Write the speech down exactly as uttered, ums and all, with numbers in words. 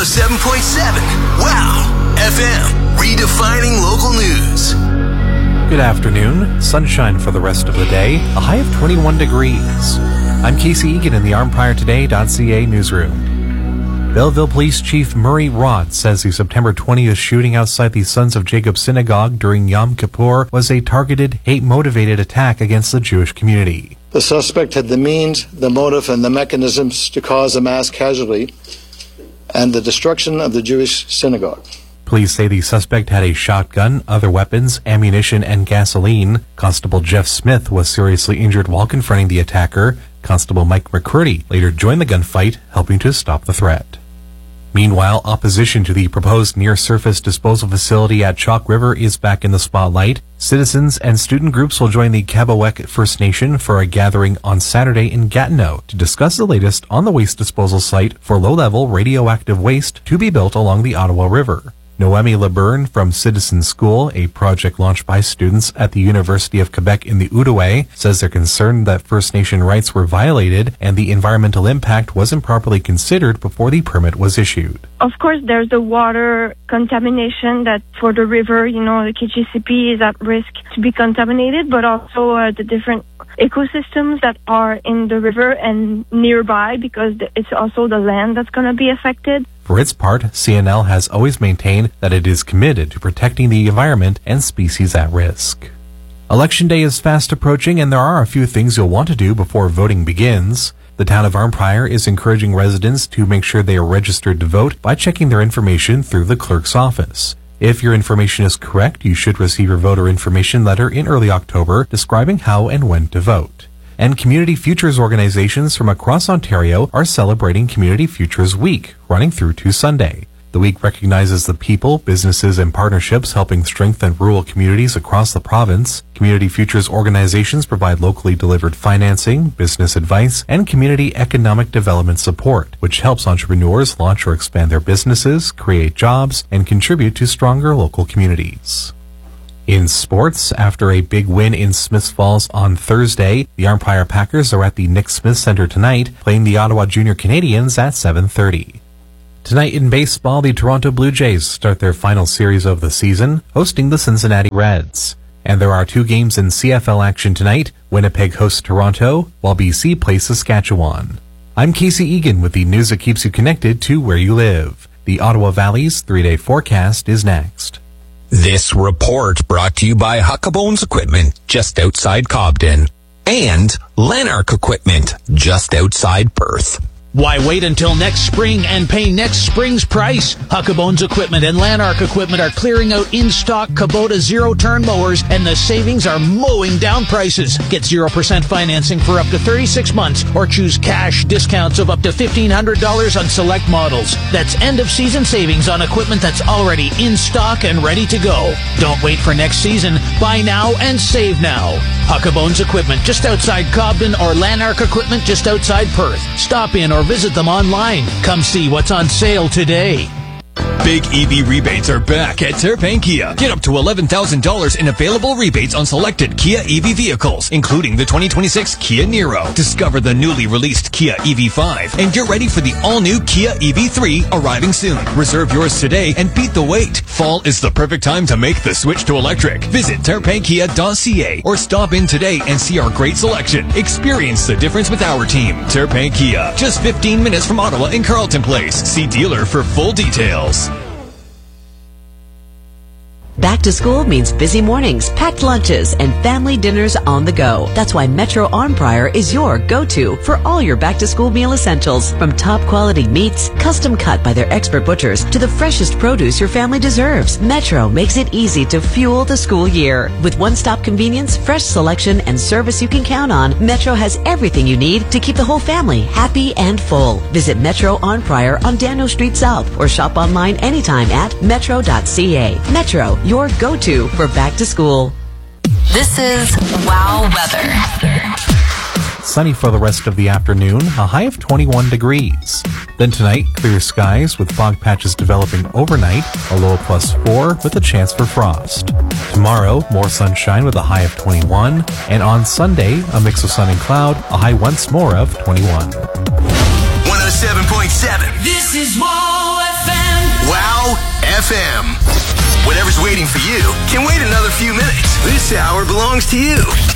oh seven point seven. Wow! F M, redefining local news. Good afternoon. Sunshine for the rest of the day. A high of twenty-one degrees. I'm Casey Egan in the arm prior today dot c a newsroom. Belleville Police Chief Murray Rott says the September twentieth shooting outside the Sons of Jacob Synagogue during Yom Kippur was a targeted, hate-motivated attack against the Jewish community. The suspect had the means, the motive, and the mechanisms to cause a mass casualty and the destruction of the Jewish synagogue. Police say the suspect had a shotgun, other weapons, ammunition, and gasoline. Constable Jeff Smith was seriously injured while confronting the attacker. Constable Mike McCurdy later joined the gunfight, helping to stop the threat. Meanwhile, opposition to the proposed near-surface disposal facility at Chalk River is back in the spotlight. Citizens and student groups will join the Kabawek First Nation for a gathering on Saturday in Gatineau to discuss the latest on the waste disposal site for low-level radioactive waste to be built along the Ottawa River. Noemi LeBurn from Citizen School, a project launched by students at the University of Quebec in the Outaouais, says they're concerned that First Nation rights were violated and the environmental impact wasn't properly considered before the permit was issued. Of course, there's the water contamination that for the river, you know, the K G C P is at risk to be contaminated, but also uh, the different ecosystems that are in the river and nearby, because it's also the land that's going to be affected. For its part, C N L has always maintained that it is committed to protecting the environment and species at risk. Election day is fast approaching, and there are a few things you'll want to do before voting begins. The town of Arnprior is encouraging residents to make sure they are registered to vote by checking their information through the clerk's office. If your information is correct, you should receive your voter information letter in early October describing how and when to vote. And Community Futures organizations from across Ontario are celebrating Community Futures Week, running through to Sunday. The week recognizes the people, businesses, and partnerships helping strengthen rural communities across the province. Community Futures organizations provide locally delivered financing, business advice, and community economic development support, which helps entrepreneurs launch or expand their businesses, create jobs, and contribute to stronger local communities. In sports, after a big win in Smiths Falls on Thursday, the Arnprior Packers are at the Nick Smith Centre tonight, playing the Ottawa Junior Canadians at seven thirty. Tonight in baseball, the Toronto Blue Jays start their final series of the season, hosting the Cincinnati Reds. And there are two games in C F L action tonight. Winnipeg hosts Toronto, while B C plays Saskatchewan. I'm Casey Egan with the news that keeps you connected to where you live. The Ottawa Valley's three-day forecast is next. This report brought to you by Huckabones Equipment, just outside Cobden, and Lanark Equipment, just outside Perth. Why wait until next spring and pay next spring's price? Huckabones Equipment and Lanark Equipment are clearing out in-stock Kubota zero-turn mowers, and the savings are mowing down prices. Get zero percent financing for up to thirty-six months, or choose cash discounts of up to fifteen hundred dollars on select models. That's end-of-season savings on equipment that's already in stock and ready to go. Don't wait for next season. Buy now and save now. Huckabones Equipment, just outside Cobden, or Lanark Equipment, just outside Perth. Stop in or visit them online. Come see what's on sale today. Big E V rebates are back at Terrapin Kia. Get up to eleven thousand dollars in available rebates on selected Kia E V vehicles, including the twenty twenty-six Kia Niro. Discover the newly released Kia E V five and get ready for the all-new Kia E V three arriving soon. Reserve yours today and beat the wait. Fall is the perfect time to make the switch to electric. Visit terrapin kia dot c a or stop in today and see our great selection. Experience the difference with our team. Terrapin Kia, just fifteen minutes from Ottawa in Carleton Place. See dealer for full details. Back to school means busy mornings, packed lunches, and family dinners on the go. That's why Metro Arnprior is your go-to for all your back-to-school meal essentials. From top-quality meats, custom cut by their expert butchers, to the freshest produce your family deserves. Metro makes it easy to fuel the school year. With one-stop convenience, fresh selection, and service you can count on, Metro has everything you need to keep the whole family happy and full. Visit Metro Arnprior on Daniel Street South or shop online anytime at metro dot c a. Metro, your go-to for back to school. This is Wow Weather. Sunny for the rest of the afternoon, a high of twenty-one degrees. Then tonight, clear skies with fog patches developing overnight, a low of plus four with a chance for frost. Tomorrow, more sunshine with a high of twenty-one, and on Sunday, a mix of sun and cloud, a high once more of twenty-one. one oh seven point seven. This is Wow F M. F M. Whatever's waiting for you can wait another few minutes. This hour belongs to you.